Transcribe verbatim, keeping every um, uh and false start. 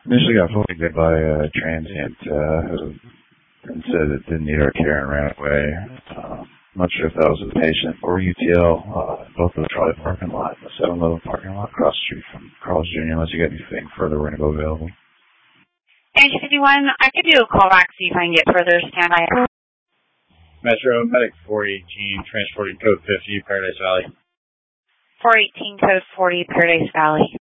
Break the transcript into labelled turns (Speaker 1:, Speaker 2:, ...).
Speaker 1: Initially got fully good by a transient uh, who said it didn't need our care and ran away. Uh, I'm not sure if that was a patient or U T L. Uh, both of the Trolley parking lot, the seven eleven parking lot across the street from Carl's Junior Unless you got anything further, we're going to go available.
Speaker 2: Engine fifty-one, I could do a call back, see if I can get further standby.
Speaker 3: Metro, Medic four eighteen, transporting code fifty, Paradise Valley.
Speaker 2: four eighteen, code forty, Paradise Valley.